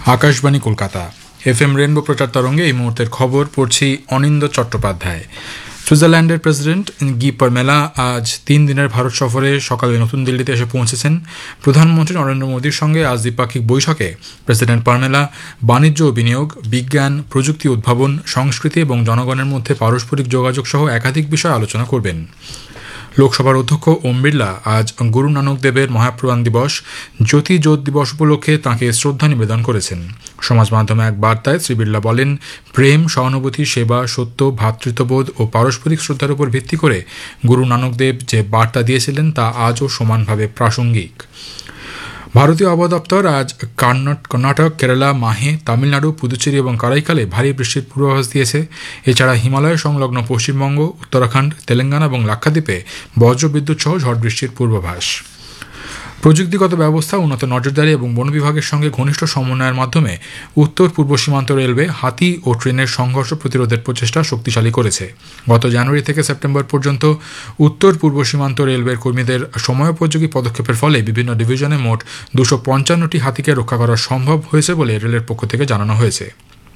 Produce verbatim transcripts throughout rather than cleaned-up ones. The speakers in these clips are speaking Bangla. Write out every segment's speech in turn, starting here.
Akashvani Kolkata F M rainbow প্রচার তরঙ্গে এই মুহূর্তের খবর পড়ছি অনিন্দ চট্টোপাধ্যায়। সুইজারল্যান্ডের প্রেসিডেন্ট গি পারমেলা আজ তিন দিনের ভারত সফরে সকালে নতুন দিল্লিতে এসে পৌঁছেছেন। প্রধানমন্ত্রী নরেন্দ্র মোদীর সঙ্গে আজ দ্বিপাক্ষিক বৈঠকে প্রেসিডেন্ট পারমেলা বাণিজ্য ও বিনিয়োগ, বিজ্ঞান, প্রযুক্তি উদ্ভাবন, সংস্কৃতি এবং জনগণের মধ্যে পারস্পরিক যোগাযোগ সহ একাধিক বিষয়ে আলোচনা করবেন। লোকসভার অধ্যক্ষ ওম বিড়লা আজ গুরু নানক দেবের মহাপ্রয়াণ দিবস জ্যোতি জ্যোত দিবস উপলক্ষে তাঁকে শ্রদ্ধা নিবেদন করেছেন। সমাজ মাধ্যমে এক বার্তায় শ্রী বিড়লা বলেন, প্রেম, সহানুভূতি, সেবা, সত্য, ভ্রাতৃত্ববোধ ও পারস্পরিক শ্রদ্ধার উপর ভিত্তি করে গুরু নানক দেব যে বার্তা দিয়েছিলেন তা আজও সমানভাবে প্রাসঙ্গিক। ভারতীয় আবহাওয়া দপ্তর আজ কর্ণাটক, কেরালা, মাহে, তামিলনাড়ু, পুদুচেরি এবং কারাইকালে ভারী বৃষ্টির পূর্বাভাস দিয়েছে। এছাড়া হিমালয় সংলগ্ন পশ্চিমবঙ্গ, উত্তরাখণ্ড, তেলেঙ্গানা এবং লাক্ষাদ্বীপে বজ্রবিদ্যুৎ সহ ঝড় বৃষ্টির পূর্বাভাস। প্রযুক্তিগত ব্যবস্থা, উন্নত নজরদারি এবং বন বিভাগের সঙ্গে ঘনিষ্ঠ সমন্বয়ের মাধ্যমে উত্তর পূর্ব সীমান্ত রেলওয়ে হাতি ও ট্রেনের সংঘর্ষ প্রতিরোধের প্রচেষ্টা শক্তিশালী করেছে। গত জানুয়ারি থেকে সেপ্টেম্বর পর্যন্ত উত্তর পূর্ব সীমান্ত রেলওয়ের কর্মীদের সময়োপযোগী পদক্ষেপের ফলে বিভিন্ন ডিভিশনে মোট দুশো পঞ্চান্নটি হাতিকে রক্ষা করা সম্ভব হয়েছে বলে রেলের পক্ষ থেকে জানানো হয়েছে।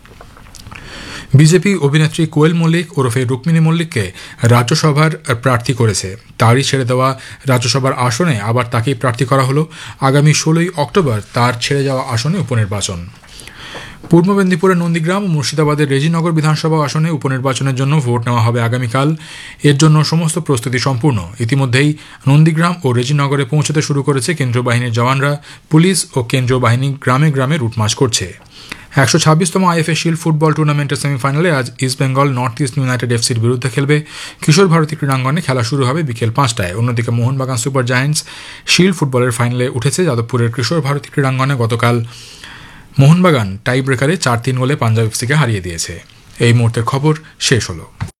বিজেপি অভিনেত্রী কোয়েল মল্লিক ওরফে রুক্মিণী মল্লিককে রাজ্যসভার প্রার্থী করেছে। তারই ছেড়ে দেওয়া রাজ্যসভার আসনে আবার তাকেই প্রার্থী করা হলো। আগামী ষোলোই অক্টোবর তার ছেড়ে যাওয়া আসনে উপনির্বাচন। পূর্ব মেদিনীপুরের নন্দীগ্রাম ও মুর্শিদাবাদের রেজিনগর বিধানসভা আসনে উপনির্বাচনের জন্য ভোট নেওয়া হবে আগামীকাল। এর জন্য সমস্ত প্রস্তুতি সম্পূর্ণ। ইতিমধ্যেই নন্দীগ্রাম ও রেজিনগরে পৌঁছতে শুরু করেছে কেন্দ্রীয় বাহিনীর জওয়ানরা। পুলিশ ও কেন্দ্রীয় বাহিনী গ্রামে গ্রামে রুট মার্চ করছে। একশো ছাব্বিশতম আইএফএ শিল্ড ফুটবল টুর্নামেন্টের সেমিফাইনালে আজ ইস্টবেঙ্গল নর্থ ইস্ট ইউনাইটেড এফসির বিরুদ্ধে খেলবে। কিশোর ভারতী ক্রীড়াঙ্গনে খেলা শুরু হবে বিকেল পাঁচটায়। অন্যদিকে মোহনবাগান সুপার জায়ান্টস শিল্ড ফুটবলের ফাইনালে উঠেছে। যাদবপুরের কিশোর ভারতী ক্রীড়াঙ্গনে গতকাল মোহনবাগান টাই ব্রেকারে চার তিন গোলে পাঞ্জাব এফসিকে হারিয়ে দিয়েছে। এই মুহূর্তের খবর শেষ হলো।